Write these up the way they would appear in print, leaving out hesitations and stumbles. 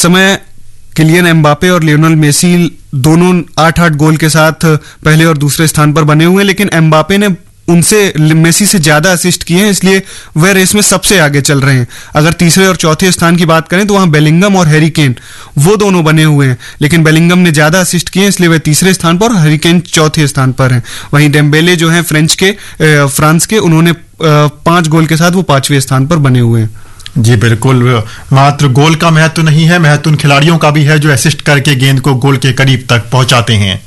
समय Kylian Mbappe और Lionel Messi दोनों 8-8 गोल के साथ पहले और दूसरे स्थान पर बने हुए हैं, लेकिन एम्बापे ने उनसे मेसी से ज्यादा असिस्ट किए हैं, इसलिए वह रेस में सबसे आगे चल रहे हैं। अगर तीसरे और चौथे स्थान की बात करें तो वहां बेलिंगम और हैरी केन वो दोनों बने हुए हैं, लेकिन बेलिंगम ने ज्यादा असिस्ट किए हैं, इसलिए वह तीसरे स्थान पर और हैरी केन चौथे स्थान पर हैं। वहीं डेम्बेले जो हैं फ्रांस के, उन्होंने 5 गोल के साथ वो 5वें स्थान पर बने हुए हैं। जी बिल्कुल, मात्र गोल का महत्व नहीं है, महत्व उन खिलाड़ियों का भी है जो असिस्ट करके गेंद को गोल के करीब तक पहुंचाते हैं।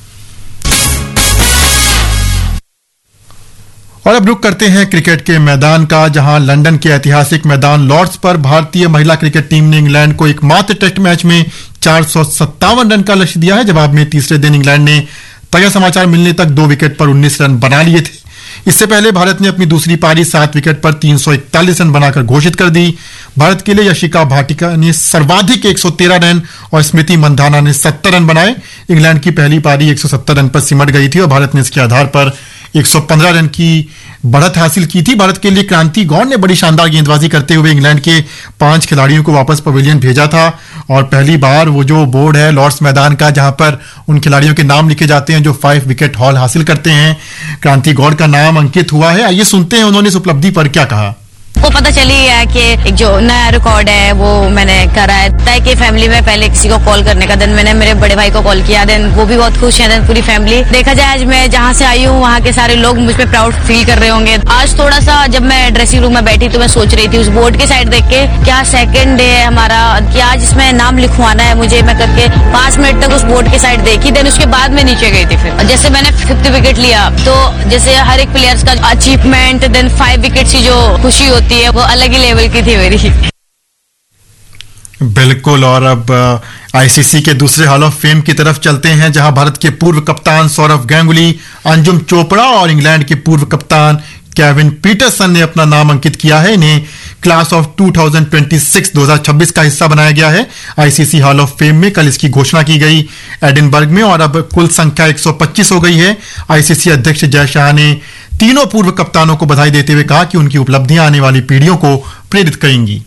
और अब रुक करते हैं क्रिकेट के मैदान का, जहां लंदन के ऐतिहासिक मैदान लॉर्ड्स पर भारतीय महिला क्रिकेट टीम ने इंग्लैंड को एकमात्र टेस्ट मैच में 457 रन का लक्ष्य दिया है। जवाब में तीसरे दिन इंग्लैंड ने ताजा समाचार मिलने तक 2 विकेट पर 19 रन बना लिए थे। इससे पहले भारत ने अपनी दूसरी पारी 7 विकेट पर 341 रन बनाकर घोषित कर दी। भारत के लिए यशिका भाटिया ने सर्वाधिक 113 रन और स्मृति मंधाना ने 70 रन बनाए। इंग्लैंड की पहली पारी 170 रन पर सिमट गई थी और भारत ने इसके आधार पर 115 रन की बढ़त हासिल की थी। भारत के लिए क्रांति गौड़ ने बड़ी शानदार गेंदबाजी करते हुए इंग्लैंड के 5 खिलाड़ियों को वापस पवेलियन भेजा था और पहली बार वो जो बोर्ड है लॉर्ड्स मैदान का, जहां पर उन खिलाड़ियों के नाम लिखे जाते हैं जो 5 विकेट हॉल हासिल करते हैं, क्रांति गौड़ का नाम अंकित हुआ है। आइए सुनते हैं उन्होंने इस उपलब्धि पर क्या कहा। को पता चली है कि एक जो नया रिकॉर्ड है वो मैंने करा है। तय कि फैमिली में पहले किसी को कॉल करने का, देन मैंने मेरे बड़े भाई को कॉल किया, देन वो भी बहुत खुश हैं, देन पूरी फैमिली। देखा जाए आज मैं जहाँ से आई हूँ वहाँ के सारे लोग मुझ पे प्राउड फील कर रहे होंगे। आज थोड़ा सा जब मैं ड्रेसिंग रूम में बैठी तो मैं सोच रही थी उस बोर्ड के साइड देख के, क्या सेकंड डे है हमारा, क्या आज इसमें नाम लिखवाना है मुझे। मैं करके 5 मिनट तक उस बोर्ड के साइड देखी, देन उसके बाद में नीचे गई थी। फिर जैसे मैंने 5th विकेट लिया तो जैसे हर एक प्लेयर्स का अचीवमेंट, देन 5 विकेट की जो खुशी होती है वो अलग ही लेवल की थी मेरी। बिल्कुल, और अब आईसीसी के दूसरे हॉल ऑफ फेम की तरफ चलते हैं, जहां भारत के पूर्व कप्तान सौरव गांगुली, अंजुम चोपड़ा और इंग्लैंड के पूर्व कप्तान केविन पीटरसन ने अपना नाम अंकित किया है। इन्हें क्लास ऑफ 2026 का हिस्सा बनाया गया है। आईसीसी हॉल ऑफ फेम में कल इसकी घोषणा की गई एडिनबर्ग में और अब कुल संख्या 125 हो गई है। आईसीसी अध्यक्ष जय शाह ने तीनों पूर्व कप्तानों को बधाई देते हुए कहा कि उनकी उपलब्धियां आने वाली पीढ़ियों को प्रेरित करेंगी।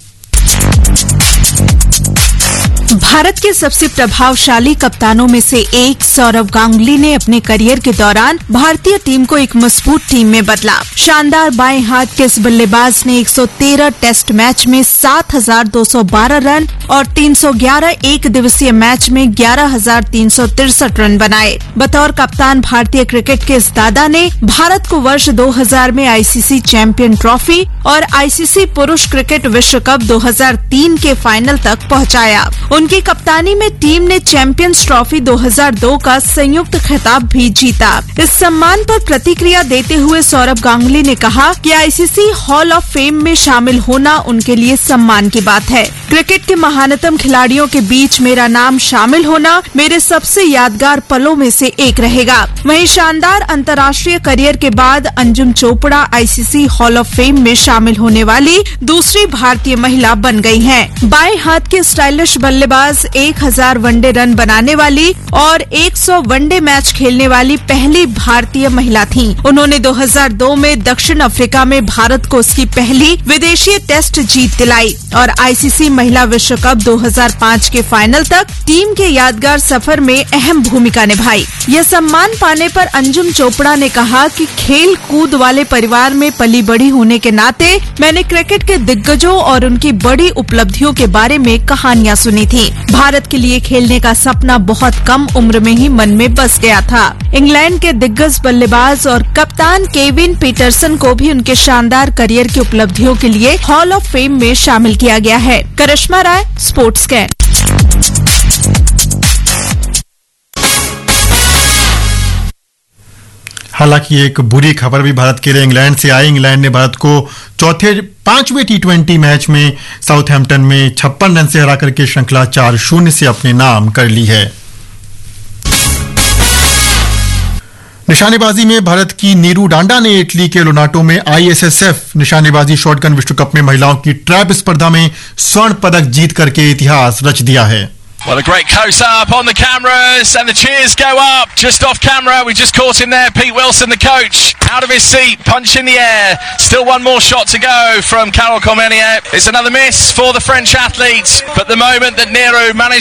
भारत के सबसे प्रभावशाली कप्तानों में से एक सौरव गांगुली ने अपने करियर के दौरान भारतीय टीम को एक मजबूत टीम में बदला। शानदार बाएं हाथ के इस बल्लेबाज ने 113 टेस्ट मैच में 7,212 रन और 311 एक दिवसीय मैच में 11,363 रन बनाए। बतौर कप्तान भारतीय क्रिकेट के इस दादा ने भारत को वर्ष 2000 में आईसीसी चैंपियन ट्रॉफी और आईसीसी पुरुष क्रिकेट विश्व कप 2003 के फाइनल तक पहुंचाया। उनकी कप्तानी में टीम ने चैंपियंस ट्रॉफी 2002 का संयुक्त खिताब भी जीता। इस सम्मान पर प्रतिक्रिया देते हुए सौरव गांगुली ने कहा कि आईसीसी हॉल ऑफ फेम में शामिल होना उनके लिए सम्मान की बात है। क्रिकेट के महानतम खिलाड़ियों के बीच मेरा नाम शामिल होना मेरे सबसे यादगार पलों में से एक रहेगा। वहीं शानदार अंतर्राष्ट्रीय करियर के बाद Anjum Chopra ICC hall of fame में शामिल होने वाली दूसरी भारतीय महिला बन गई हैं। बाएं हाथ के स्टाइलिश बल्लेबाज 1000 वनडे रन बनाने वाली और 100 वनडे मैच खेलने वाली पहली भारतीय महिला थीं। उन्होंने 2002 में दक्षिण अफ्रीका में भारत को उसकी पहली विदेशी टेस्ट जीत दिलाई और आईसीसी महिला विश्व कप 2005 के फाइनल तक टीम के यादगार सफर में अहम भूमिका निभाई। यह सम्मान पाने पर अंजुम चोपड़ा ने कहा कि खेल कूद वाले परिवार में पली बड़ी होने के नाते मैंने क्रिकेट के दिग्गजों और उनकी बड़ी उपलब्धियों के बारे में कहानियां सुनी थी। भारत के लिए खेलने का सपना बहुत कम उम्र में ही मन में बस गया था। इंग्लैंड के दिग्गज बल्लेबाज और कप्तान केविन पीटरसन को भी उनके शानदार करियर की उपलब्धियों के लिए हॉल ऑफ फेम में शामिल किया गया है। करिश्मा राय, स्पोर्ट्स कैन। हालांकि एक बुरी खबर भी भारत के लिए इंग्लैंड से आई। इंग्लैंड ने भारत को चौथे 5वें T20 मैच में साउथहैम्पटन में 56 रन से हरा करके श्रृंखला 4-0 से अपने नाम कर ली है। निशानेबाजी में भारत की नीरू डांडा ने इटली के लोनाटो में ISSF निशानेबाजी शॉटगन विश्व कप में महिलाओं की ट्रैप स्पर्धा में स्वर्ण पदक जीत करके इतिहास रच दिया है। Well, a great close-up on the cameras, and the cheers go up just off camera. We just caught him there, Pete Wilson, the coach, out of his seat, punch in the air. Still one more shot to go from Carol Comenier. It's another miss for the French athlete, but the moment that Nero managed